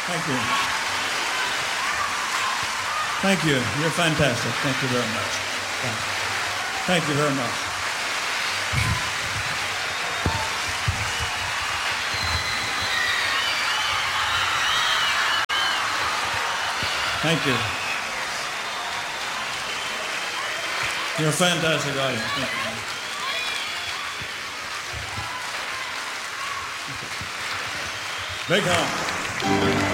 Thank you. Thank you. You're fantastic. Thank you very much. Thank you very much. Thank you. You're a fantastic audience. Big help.